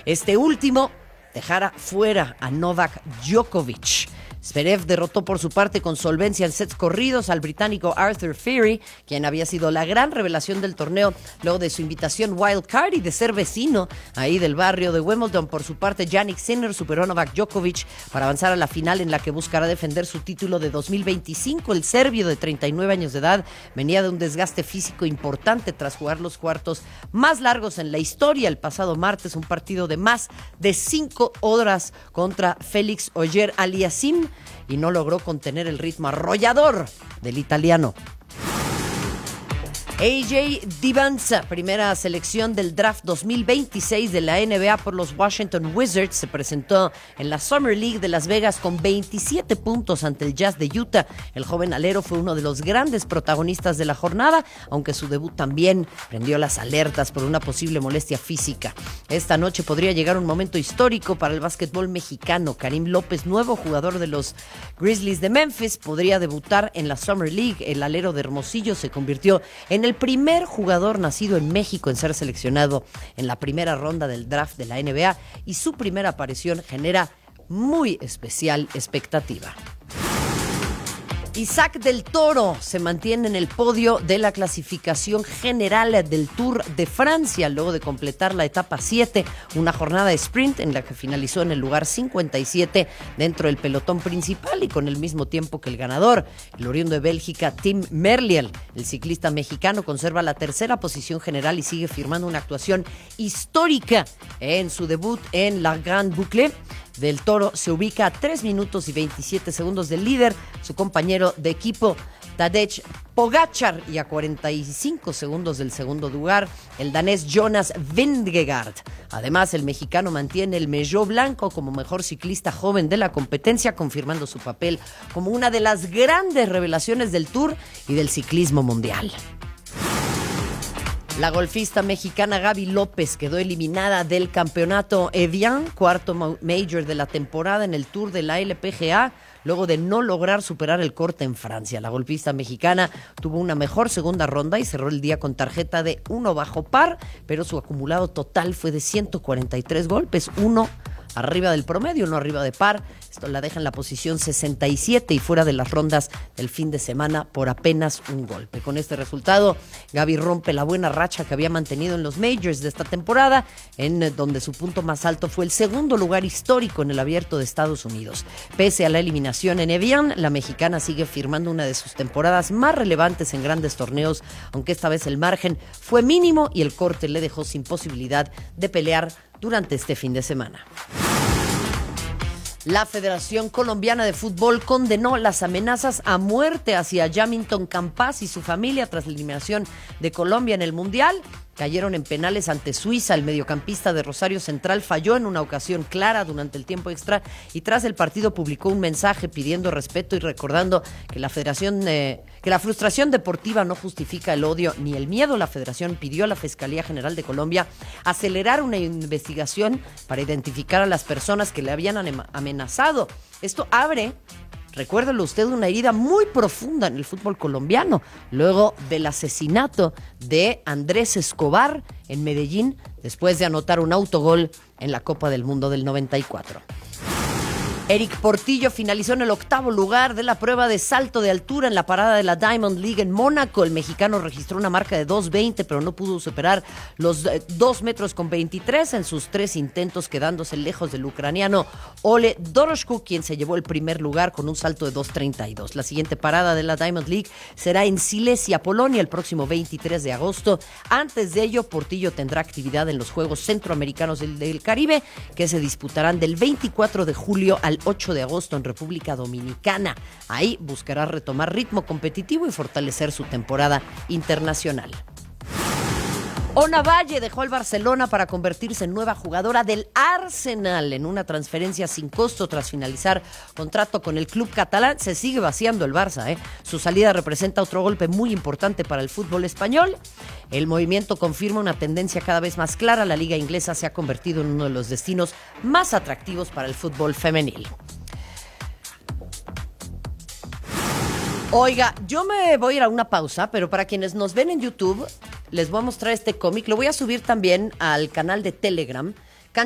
este último dejara fuera a Novak Djokovic. Zverev derrotó por su parte con solvencia en sets corridos al británico Arthur Furry, quien había sido la gran revelación del torneo luego de su invitación wild card y de ser vecino ahí del barrio de Wimbledon. Por su parte, Jannik Sinner superó a Novak Djokovic para avanzar a la final en la que buscará defender su título de 2025. El serbio de 39 años de edad venía de un desgaste físico importante tras jugar los cuartos más largos en la historia el pasado martes, un partido de más de 5 horas contra Félix Auger-Aliassime, y no logró contener el ritmo arrollador del italiano. AJ Divanza, primera selección del draft 2026 de la NBA por los Washington Wizards, se presentó en la Summer League de Las Vegas con 27 puntos ante el Jazz de Utah. El joven alero fue uno de los grandes protagonistas de la jornada, aunque su debut también prendió las alertas por una posible molestia física. Esta noche podría llegar un momento histórico para el básquetbol mexicano. Karim López, nuevo jugador de los Grizzlies de Memphis, podría debutar en la Summer League. El alero de Hermosillo se convirtió en el primer jugador nacido en México en ser seleccionado en la primera ronda del draft de la NBA, y su primera aparición genera muy especial expectativa. Isaac del Toro se mantiene en el podio de la clasificación general del Tour de Francia luego de completar la etapa 7, una jornada de sprint en la que finalizó en el lugar 57 dentro del pelotón principal y con el mismo tiempo que el ganador. El oriundo de Bélgica, Tim Merlier, el ciclista mexicano, conserva la tercera posición general y sigue firmando una actuación histórica en su debut en la Grande Boucle. Del Toro se ubica a 3 minutos y 27 segundos del líder, su compañero de equipo Tadej Pogačar, y a 45 segundos del segundo lugar el danés Jonas Vingegaard. Además, el mexicano mantiene el maillot blanco como mejor ciclista joven de la competencia, confirmando su papel como una de las grandes revelaciones del Tour y del ciclismo mundial. La golfista mexicana Gaby López quedó eliminada del campeonato Evian, cuarto major de la temporada en el Tour de la LPGA, luego de no lograr superar el corte en Francia. La golfista mexicana tuvo una mejor segunda ronda y cerró el día con tarjeta de 1 bajo par, pero su acumulado total fue de 143 golpes, 1 arriba del promedio, 1 arriba de par. Esto la deja en la posición 67 y fuera de las rondas del fin de semana por apenas un golpe. Con este resultado, Gaby rompe la buena racha que había mantenido en los majors de esta temporada, en donde su punto más alto fue el segundo lugar histórico en el Abierto de Estados Unidos. Pese a la eliminación en Evian, la mexicana sigue firmando una de sus temporadas más relevantes en grandes torneos, aunque esta vez el margen fue mínimo y el corte le dejó sin posibilidad de pelear durante este fin de semana. La Federación Colombiana de Fútbol condenó las amenazas a muerte hacia Yamilton Campas y su familia tras la eliminación de Colombia en el Mundial. Cayeron en penales ante Suiza. El mediocampista de Rosario Central falló en una ocasión clara durante el tiempo extra y tras el partido publicó un mensaje pidiendo respeto y recordando que la frustración deportiva no justifica el odio ni el miedo. La Federación pidió a la Fiscalía General de Colombia acelerar una investigación para identificar a las personas que le habían amenazado. Esto abre, recuérdelo usted, una herida muy profunda en el fútbol colombiano, luego del asesinato de Andrés Escobar en Medellín, después de anotar un autogol en la Copa del Mundo del 94. Eric Portillo finalizó en el 8º lugar de la prueba de salto de altura en la parada de la Diamond League en Mónaco. El mexicano registró una marca de 2.20, pero no pudo superar los 2 metros con 23 en sus 3 intentos, quedándose lejos del ucraniano Ole Doroshchuk, quien se llevó el primer lugar con un salto de 2.32. La siguiente parada de la Diamond League será en Silesia, Polonia, el próximo 23 de agosto. Antes de ello, Portillo tendrá actividad en los Juegos Centroamericanos del Caribe, que se disputarán del 24 de julio al 8 de agosto en República Dominicana. Ahí buscará retomar ritmo competitivo y fortalecer su temporada internacional. Ona Valle dejó el Barcelona para convertirse en nueva jugadora del Arsenal en una transferencia sin costo tras finalizar contrato con el club catalán. Se sigue vaciando el Barça, Su salida representa otro golpe muy importante para el fútbol español. El movimiento confirma una tendencia cada vez más clara. La liga inglesa se ha convertido en uno de los destinos más atractivos para el fútbol femenil. Oiga, yo me voy a ir a una pausa, pero para quienes nos ven en YouTube, les voy a mostrar este cómic. Lo voy a subir también al canal de Telegram